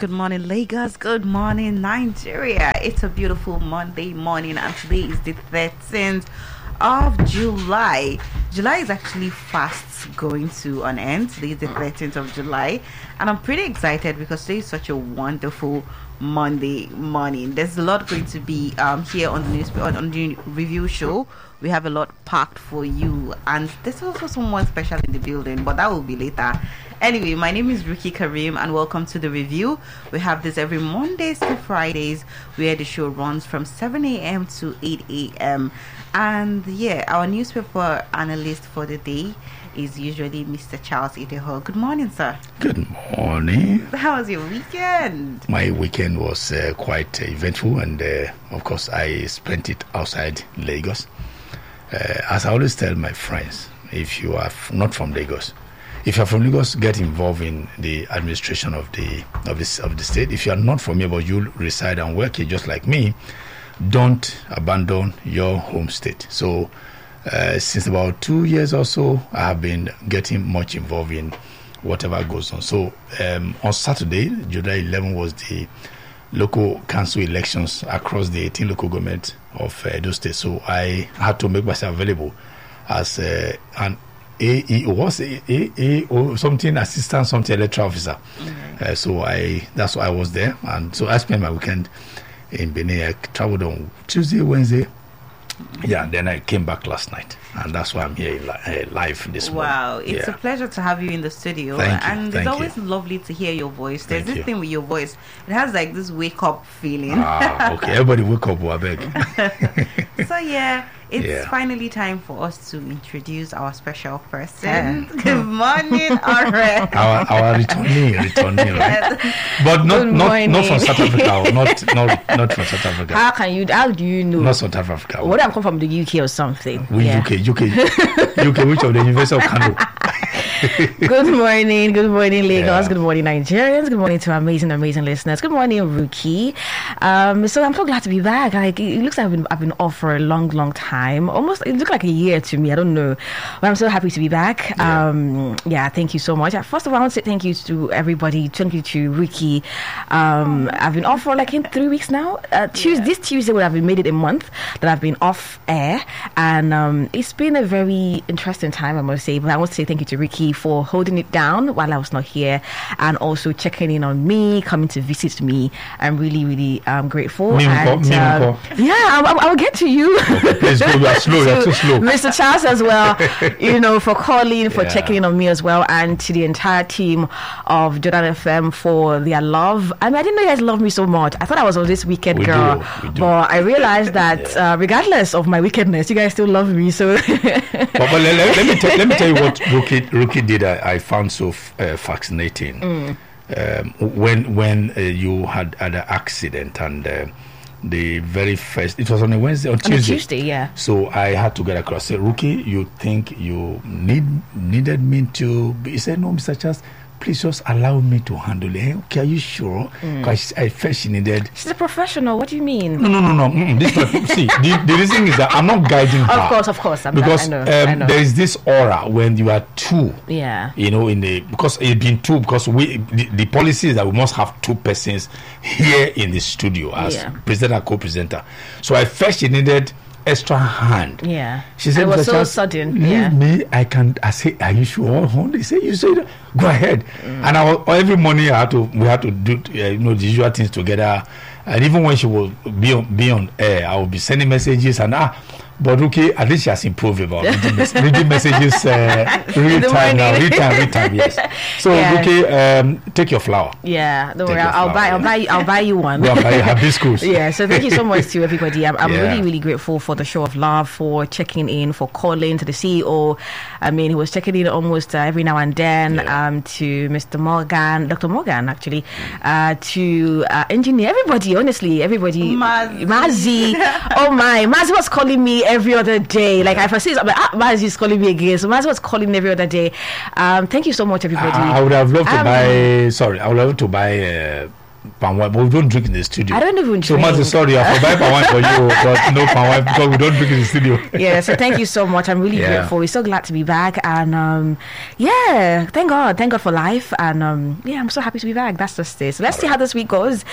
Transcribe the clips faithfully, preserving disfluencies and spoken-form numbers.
good morning Lagos, good morning Nigeria. It's a beautiful Monday morning and today is the thirteenth of July. July is actually fast going to an end. Today is the thirteenth of July and I'm pretty excited because today is such a wonderful Monday morning. There's a lot going to be um, here on the news on, on the review show. We have a lot packed for you and there's also someone special in the building, but that will be later. Anyway, my name is Ruki Karim and welcome to the review. We have this every Mondays to Fridays where the show runs from seven a.m. to eight a.m. And yeah, our newspaper analyst for the day is usually Mister Charles Ideho. Good morning, sir. Good morning. How was your weekend? My weekend was uh, quite uh, eventful and uh, of course I spent it outside Lagos. Uh, as I always tell my friends, if you are f- not from Lagos, if you're from Lagos, get involved in the administration of the of this of the state. If you are not from here, but you reside and work here just like me, don't abandon your home state. So uh, since about two years or so, I have been getting much involved in whatever goes on. So um, on Saturday, July eleventh, was the local council elections across the eighteen local governments of uh, those states. So I had to make myself available as uh, an A E O, what's A E O, something assistant, something electoral officer. Mm-hmm. Uh, so I, that's why I was there, and so I spent my weekend in Benin. I traveled on Tuesday, Wednesday. Mm-hmm. Yeah, then I came back last night, and that's why I'm here li- uh, live this morning. Wow, it's yeah. a pleasure to have you in the studio. Thank you, and thank it's always you. lovely to hear your voice. There's Thank this you. thing with your voice. It has like this wake up feeling. Ah, okay. Everybody wake up, I beg. So yeah, it's Yeah. finally time for us to introduce our special person. Good morning, Ore. our our returnee, returnee, right? But not Good not morning. not from South Africa, or not not not from South Africa. How can you? How do you know? Not South Africa. What I'm come from the U K or something? We Yeah. U K, U K, U K. Which of the University of Kano? Good morning, good morning, Lagos. Yeah. Good morning, Nigerians. Good morning to our amazing, amazing listeners. Good morning, Ruki. Um, so I'm so glad to be back. Like it looks like I've been, I've been off for a long, long time. Almost, it looks like a year to me. I don't know, but I'm so happy to be back. Yeah. Um, yeah, thank you so much. First of all, I want to say thank you to everybody. Thank you to Ruki. Um, I've been off for like in three weeks now. Uh, Tuesday, this Tuesday would have been made it a month that I've been off air, and um, it's been a very interesting time, I must say. But I want to say thank you to Ricky for holding it down while I was not here, and also checking in on me, coming to visit me. I'm really, really um, grateful. Me and, unko, me um, unko. yeah, I'll, I'll, I'll get to you. Okay, please go. You are slow. You are too slow. Mister Charles as well, you know, for calling, for Yeah. checking in on me as well, and to the entire team of Jordan F M for their love. I mean, I didn't know you guys loved me so much. I thought I was on this wicked We girl, do, we do. but I realized that Yeah. uh, regardless of my wickedness, you guys still love me. So, But, but let, let, let me tell, let me tell you what Rookie Rookie did. I, I found so f- uh, fascinating. Mm. Um, when when uh, you had had an accident and uh, the very first, it was on a Wednesday or on a Tuesday. Tuesday, yeah. So I had to get across. Say, Rookie, you think you need needed me to? Be? He said, no, Mister Charles. Please just allow me to handle it. Okay, are you sure? Because I felt she needed. She's a professional. What do you mean? No, no, no, no. Mm-mm. This one- see, the, the reason is that I'm not guiding her. Of course, of course. I'm Because I know, I um, know. there is this aura when you are two. Yeah. You know, in the because it's been two because we the, the policy is that we must have two persons here in the studio as Yeah. presenter and co-presenter. So I felt she needed extra hand. Yeah. She said, It was "Mister so Charles, sudden, Leave yeah. me. I can." I say, "Are you sure?" Huh? They say, "You said, go ahead." Mm. And I was, every morning I had to. We had to do, uh, you know, the usual things together. And even when she will be on, be on air, I will be sending messages and ah. But okay, at least she has improved about reading, mes- reading messages uh, real the time now, morning. real time, real time. Yes. So Yeah. okay, um, take your flower. Yeah, don't Take worry. your I'll, I'll buy. I'll flower, buy. I'll buy you one. Go and buy hibiscus. Yeah, so thank you so much to everybody. I'm, I'm Yeah. really, really grateful for the show of love, for checking in, for calling to the C E O. I mean, he was checking in almost uh, every now and then. Yeah. Um, to Mister Morgan, Doctor Morgan, actually, uh, to uh, engineer, everybody. Honestly, everybody. Mazi. Mazi. Oh my, Mazi was calling me every other day. Like if I see, I'm like, ah, Mazi is calling me again. So Mazi was calling me every other day. Um, thank you so much, everybody. I, I would have loved to Um, buy. Sorry, I would love to buy. Uh, palm wine, but we don't drink in the studio. I don't even so drink. So much sorry, I forgot palm wine for you, but no palm wine because we don't drink in the studio. Yeah, so thank you so much. I'm really Yeah. grateful. We're so glad to be back, and um, yeah, thank God, thank God for life, and um, yeah, I'm so happy to be back. That's just it. So let's see how this week goes.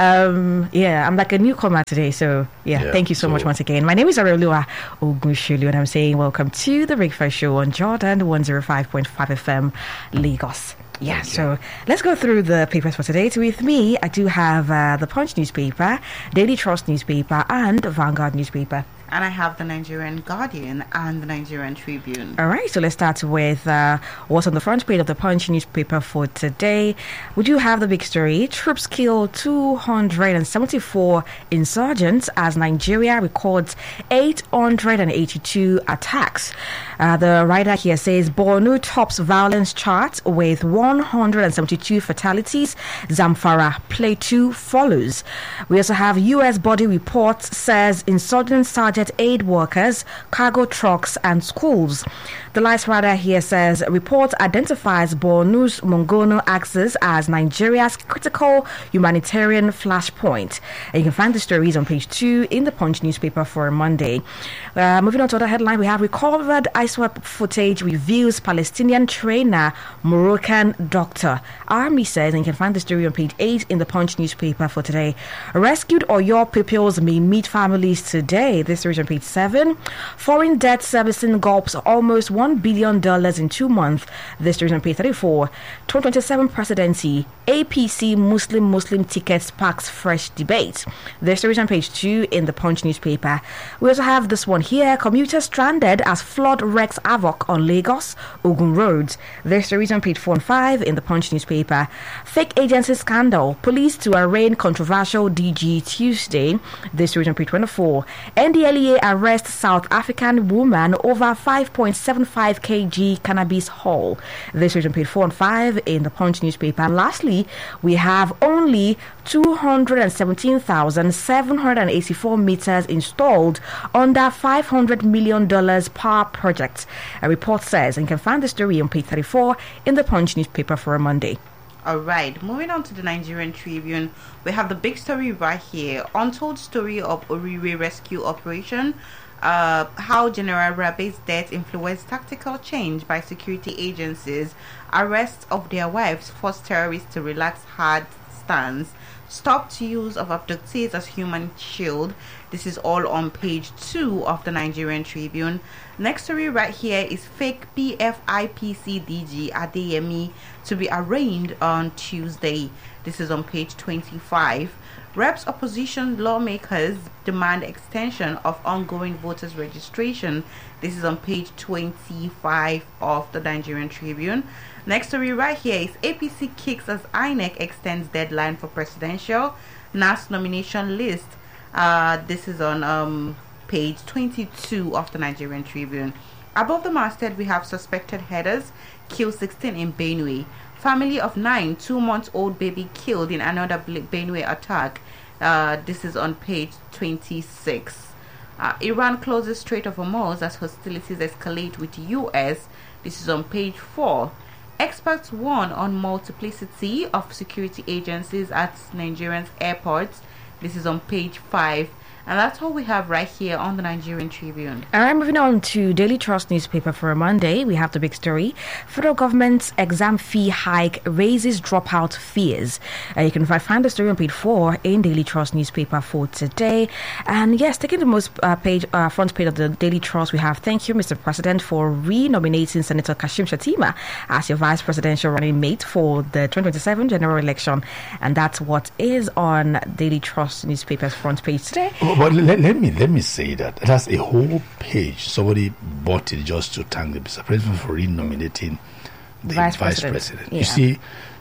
Um, yeah, I'm like a newcomer today, so yeah, Yeah, thank you so, so- much once again. My name is Arelua Ogunshulu, and I'm saying welcome to the Breakfast Show on Jordan one oh five point five F M, Lagos. Yeah, so let's go through the papers for today. So with me, I do have uh, the Punch newspaper, Daily Trust newspaper, and Vanguard newspaper. And I have the Nigerian Guardian and the Nigerian Tribune. All right, so let's start with uh, what's on the front page of the Punch newspaper for today. We do have the big story. Troops kill two hundred seventy-four insurgents as Nigeria records eight hundred eighty-two attacks. Uh, the writer here says Borno tops violence chart with one hundred seventy-two fatalities. Zamfara Plateau follows. We also have U S body report says insurgents target aid workers, cargo trucks, and schools. The last writer here says report identifies Borno's Mongono axis as Nigeria's critical humanitarian flashpoint. And you can find the stories on page two in the Punch newspaper for Monday. Uh, moving on to the headline, we have recovered ISWAP footage reveals Palestinian trainer Moroccan doctor. Army says, and you can find the story on page eight in the Punch newspaper for today. Rescued Oyo pupils may meet families today. This story is on page seven. Foreign debt servicing gulps almost one billion dollars in two months. This story is on page thirty-four. twenty twenty-seven presidency, A P C Muslim Muslim ticket sparks fresh debate. This story is on page two in the Punch newspaper. We also have this one here. Commuters stranded as flood wreaks havoc on Lagos, Ogun roads. This story is on page four and five in the Punch newspaper. Fake agency scandal. Police to arraign controversial D G Tuesday. This story is on page twenty-four. N D L E A arrests South African woman over five point seven five kilograms cannabis haul. This story is on page four and five in the Punch newspaper. And lastly, we have only two hundred seventeen thousand seven hundred eighty-four meters installed under five hundred million dollars power project. A report says, and you can find the story on page thirty-four in the Punch newspaper for a Monday. All right, moving on to the Nigerian Tribune, we have the big story right here. Untold story of Orire rescue operation. Uh, how General Rabe's death influenced tactical change by security agencies. Arrests of their wives forced terrorists to relax hard stance. Stopped use of abductees as human shield. This is all on page two of the Nigerian Tribune. Next story right here is fake P F I P C D G Adeyemi to be arraigned on Tuesday. This is on page twenty-five. Reps opposition lawmakers demand extension of ongoing voters registration. This is on page twenty-five of the Nigerian Tribune. Next story right here is A P C kicks as I N E C extends deadline for presidential N A S nomination list. Uh, this is on um, page twenty-two of the Nigerian Tribune. Above the masthead, we have suspected headers kill sixteen in Benue. Family of nine, two-month-old baby killed in another Benue attack. Uh, this is on page twenty-six. Uh, Iran closes Strait of Hormuz as hostilities escalate with U S. This is on page four. Experts warn on multiplicity of security agencies at Nigerians' airports. This is on page five. And that's all we have right here on the Nigerian Tribune. All right, moving on to Daily Trust newspaper for a Monday. We have the big story. Federal government's exam fee hike raises dropout fears. Uh, you can find the story on page four in Daily Trust newspaper for today. And yes, taking the most uh, page, uh, front page of the Daily Trust, we have thank you, Mister President, for re-nominating Senator Kashim Shettima as your vice presidential running mate for the twenty twenty-seven general election. And that's what is on Daily Trust newspaper's front page today. But let, let me let me say that that's a whole page. Somebody bought it just to thank the Mister President for re-nominating the Vice vice, President. president. Yeah. You see,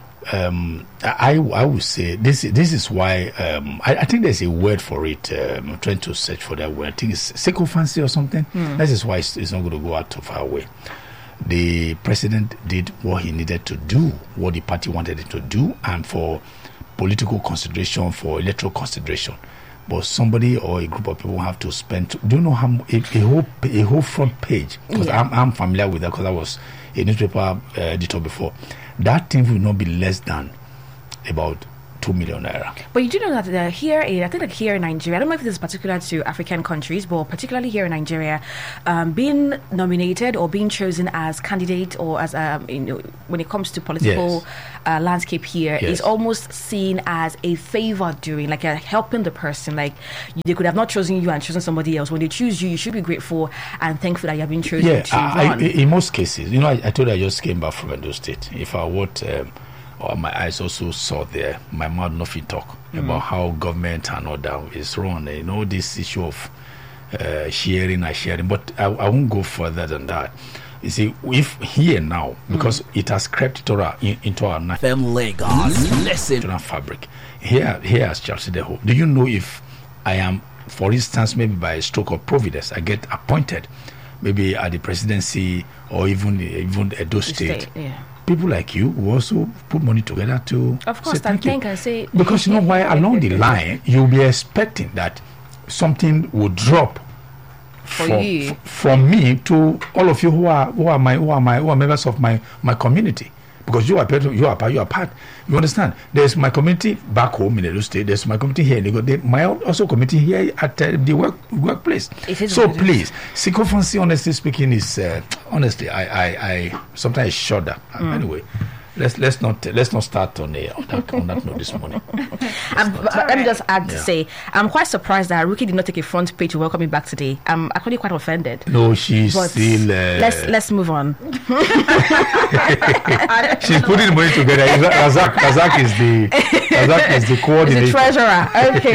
um, I I would say this this is why um, I, I think there's a word for it. Um, I'm trying to search for that word. I think it's sycophancy or something. Hmm. That is why it's, it's not going to go out too far away. The president did what he needed to do, what the party wanted it to do, and for political consideration, for electoral consideration. But somebody or a group of people have to spend. Do you know how a, a whole a whole front page? Because Yeah. I'm I'm familiar with that because I was a newspaper uh, editor before. That thing will not be less than about two million naira. But you do know that uh, here, in, I think like here in Nigeria, I don't know if this is particular to African countries, but particularly here in Nigeria, um, being nominated or being chosen as candidate or as um, you know, when it comes to political Yes. uh, landscape here, Yes. is almost seen as a favor doing, like uh, helping the person. Like you, they could have not chosen you and chosen somebody else. When they choose you, you should be grateful and thankful that you have been chosen Yeah, to I, I, run. in most cases, you know, I, I told you I just came back from Edo State. If I would, um, or my eyes also saw there, my mouth nothing talk about how government and all that is wrong. You know, this issue of uh, sharing and sharing, but I, I won't go further than that. You see, if here now, because it has crept into our, in, into our F M Lagos, listen. national fabric, here, here as Chelsea the Hope, do you know if I am, for instance, maybe by a stroke of providence, I get appointed, maybe at the presidency or even even Edo State, State, yeah. people like you will also put money together to Of course, say and thank you. thank and say- Because you know why, along the line, you'll be expecting that something would drop For from, you. f- from me to all of you who are who are my who are my who are members of my my community, because you are part of- you are part you are part. You understand? There's my community back home in Edo State. There's my community here in Lagos. There- My also community here at uh, the work workplace. It is So what it is. please, sycophancy, honestly speaking, is uh, honestly I I, I sometimes shudder. Mm. Anyway. Let's let's not let's not start on, a, on that on that note this morning. Um, but, but let me just add to Yeah. say, I'm quite surprised that Ruki did not take a front page to welcome me back today. I'm actually quite offended. No, she's But still. Uh, let's let's move on. She's putting the money together. Razak, Razak is the Razak is the He's coordinator. the treasurer.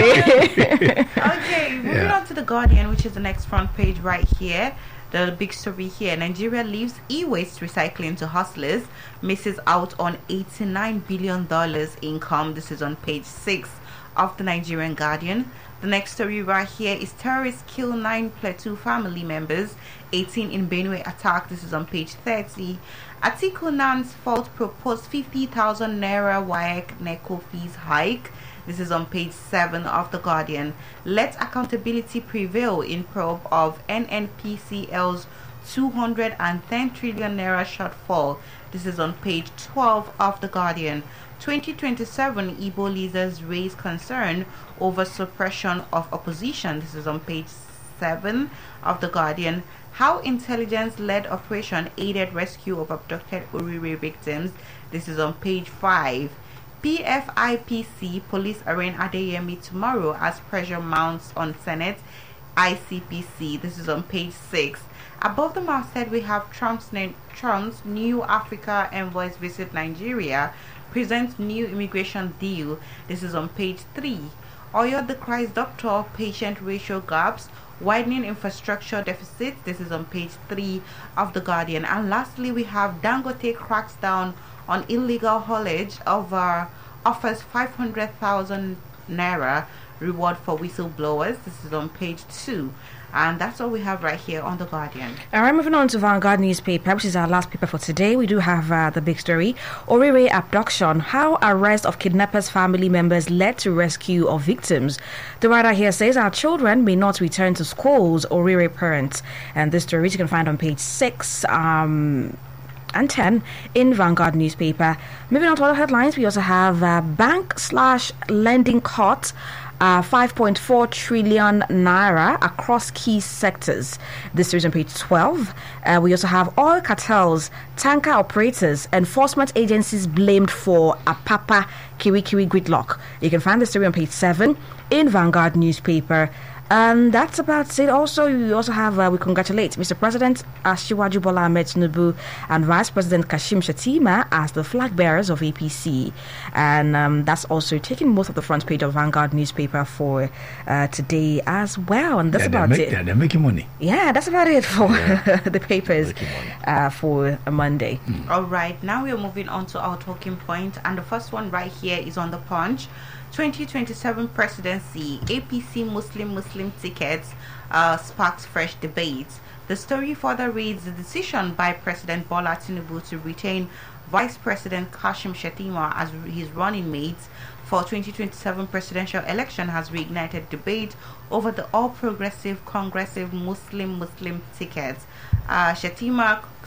Okay. Okay, moving Yeah. on to The Guardian, which is the next front page right here. The big story here: Nigeria leaves e-waste recycling to hustlers, misses out on eighty-nine billion dollars income. This is on page six of the Nigerian Guardian. The next story right here is terrorists kill nine Plateau family members, eighteen in Benue attack. This is on page thirty. Atiku Nan's fault proposed fifty thousand naira W A E C NECO fees hike. This is on page seven of The Guardian. Let accountability prevail in probe of N N P C L's two hundred ten trillion naira shortfall. This is on page twelve of The Guardian. twenty twenty-seven Igbo leaders raise concern over suppression of opposition. This is on page seven of The Guardian. How intelligence-led operation aided rescue of abducted Urire victims. This is on page five. P F I P C police arraign Adeyemi tomorrow as pressure mounts on Senate I C P C. This is on page six. Above the masthead, we have Trump's, na- Trump's new Africa envoys visit Nigeria, presents new immigration deal. This is on page three. Oyo decries doctor-patient ratio gaps, widening infrastructure deficits. This is on page three of The Guardian. And lastly, we have Dangote cracks down on illegal haulage of uh, offers five hundred thousand naira reward for whistleblowers. This is on page two. And that's all we have right here on The Guardian. All right, moving on to Vanguard newspaper, which is our last paper for today. We do have uh, the big story. Orire abduction. How arrest of kidnappers' family members led to rescue of victims. The writer here says our children may not return to schools, Orire parents. And this story you can find on page six. Um... and ten in Vanguard newspaper. Moving on to other headlines, we also have uh, bank slash lending cut, uh, five point four trillion naira across key sectors. This is on page twelve. Uh, we also have oil cartels, tanker operators, enforcement agencies blamed for Apapa Kirikiri gridlock. You can find this story on page seven in Vanguard newspaper. And that's about it. Also, you also have, uh, we congratulate Mister President Asiwaju Bola Ahmed Tinubu and Vice President Kashim Shettima as the flag bearers of A P C. And um, that's also taking most of the front page of Vanguard newspaper for uh, today as well. And that's Yeah, they're, about make, it. they're, they're making money. Yeah, that's about it for Yeah. the papers Making money. uh, for a Monday. All right, now we are moving on to our talking point, and the first one right here is on The Punch. twenty twenty-seven presidency, A P C Muslim Muslim tickets uh, sparks fresh debate. The story further reads: the decision by President Bola Tinubu to retain Vice President Kashim Shettima as his running mates for twenty twenty-seven presidential election has reignited debate over the All Progressive Congressive Muslim Muslim tickets. Uh, Shettima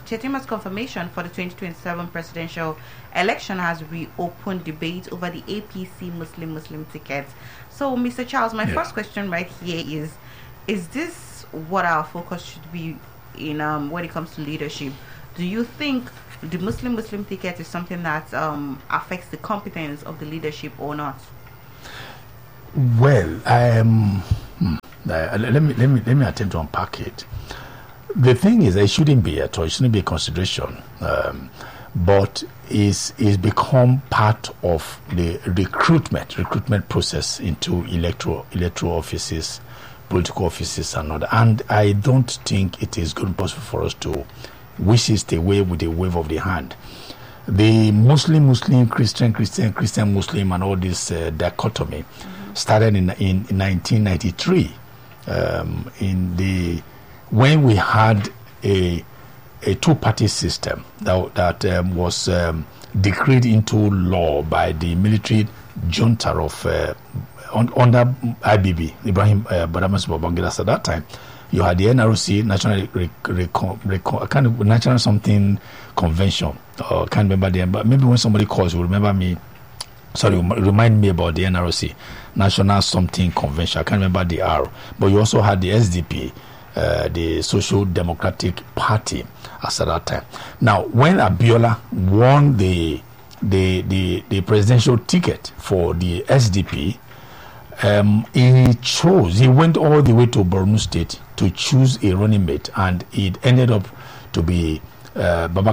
Chetima's confirmation for the twenty twenty-seven presidential election has reopened debate over the A P C Muslim Muslim tickets. So, Mister Charles, my Yeah. first question right here is: Is this what our focus should be in um, when it comes to leadership? Do you think the Muslim Muslim ticket is something that um, affects the competence of the leadership or not? Well, um, hmm, uh, let me let me let me attempt to unpack it. The thing is, it shouldn't be at all. It shouldn't be a consideration, um, but is is become part of the recruitment recruitment process into electoral electoral offices, political offices, and all that. And I don't think it is good and possible for us to wish it away with a wave of the hand. The Muslim Muslim Christian Christian Christian Muslim and all this uh, dichotomy mm-hmm. started in in nineteen ninety-three. Um, in the when we had a a two-party system that that um, was um, decreed into law by the military junta of uh, on, under I B B, Ibrahim uh, Badamasi Babangida. At that time, you had the N R O C, National Rec- Rec- Rec- kind of National Something Convention. I can't remember the but maybe when somebody calls, you remember me. Sorry, remind me about the N R O C, National Something Convention. I can't remember the R, but you also had the S D P. Uh, the Social Democratic Party as at that time. Now, when Abiola won the the the, the presidential ticket for the S D P, um, he chose. He went all the way to Borno State to choose a running mate, and it ended up to be uh, Baba